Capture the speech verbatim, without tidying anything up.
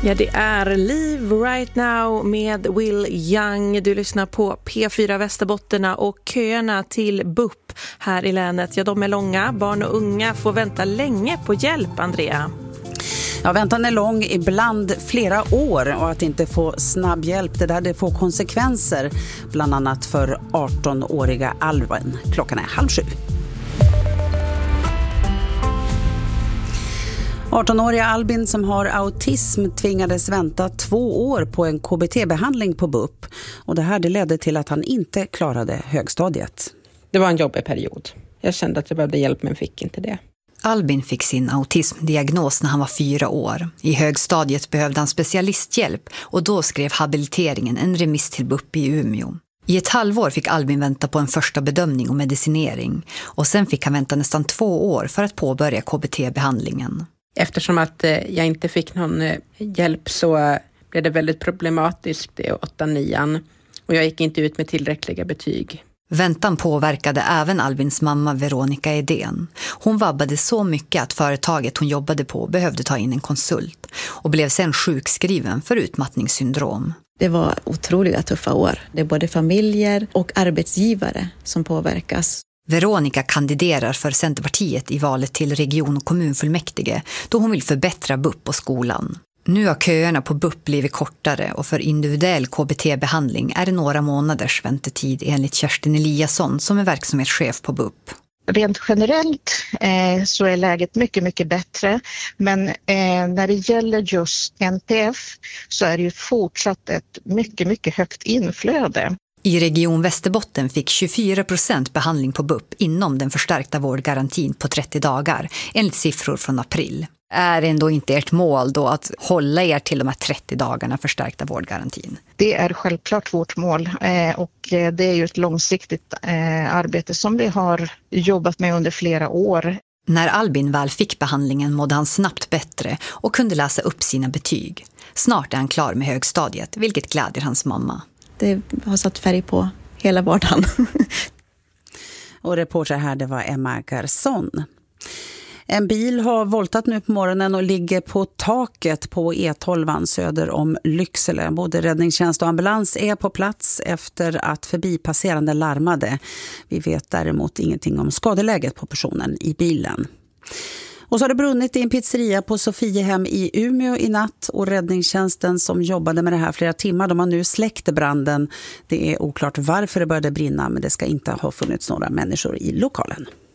Ja, det är Live Right Now med Will Young. Du lyssnar på P fyra Västerbotterna och köerna till B U P här i länet. Ja, de är långa. Barn och unga får vänta länge på hjälp, Andrea. Ja, väntan är lång, ibland flera år, och att inte få snabb hjälp, det där det får konsekvenser, bland annat för arton-åriga Albin. Klockan är halv sju. arton-åriga Albin som har autism tvingades vänta två år på en K B T-behandling på B U P. Och det här det ledde till att han inte klarade högstadiet. Det var en jobbig period. Jag kände att jag behövde hjälp men fick inte det. Albin fick sin autismdiagnos när han var fyra år. I högstadiet behövde han specialisthjälp och då skrev habiliteringen en remiss till B U P i Umeå. I ett halvår fick Albin vänta på en första bedömning och medicinering och sen fick han vänta nästan två år för att påbörja K B T-behandlingen. Eftersom att jag inte fick någon hjälp så blev det väldigt problematiskt i åtta nian och jag gick inte ut med tillräckliga betyg. Väntan påverkade även Albins mamma Veronica Edén. Hon vabbade så mycket att företaget hon jobbade på behövde ta in en konsult och blev sen sjukskriven för utmattningssyndrom. Det var otroliga tuffa år. Det är både familjer och arbetsgivare som påverkas. Veronica kandiderar för Centerpartiet i valet till region- och kommunfullmäktige då hon vill förbättra B U P och skolan. Nu har köerna på B U P blivit kortare och för individuell K B T-behandling är det några månaders väntetid enligt Kerstin Eliasson som är verksamhetschef på B U P. Rent generellt eh, så är läget mycket, mycket bättre. Men eh, när det gäller just N P F så är det ju fortsatt ett mycket, mycket högt inflöde. I Region Västerbotten fick tjugofyra procent behandling på B U P inom den förstärkta vårdgarantin på trettio dagar, enligt siffror från april. Är ändå inte ert mål då att hålla er till de här trettio dagarna förstärkta vårdgarantin? Det är självklart vårt mål eh, och det är ju ett långsiktigt eh, arbete som vi har jobbat med under flera år. När Albin väl fick behandlingen mådde han snabbt bättre och kunde läsa upp sina betyg. Snart är han klar med högstadiet, vilket glädjer hans mamma. Det har satt färg på hela vardagen. Och reporter här, det var Emma Garson. En bil har voltat nu på morgonen och ligger på taket på E tolv söder om Lycksele. Både räddningstjänst och ambulans är på plats efter att förbipasserande larmade. Vi vet däremot ingenting om skadeläget på personen i bilen. Och så har det brunnit i en pizzeria på Sofiehem i Umeå i natt och räddningstjänsten som jobbade med det här flera timmar, de har nu släckt branden. Det är oklart varför det började brinna, men det ska inte ha funnits några människor i lokalen.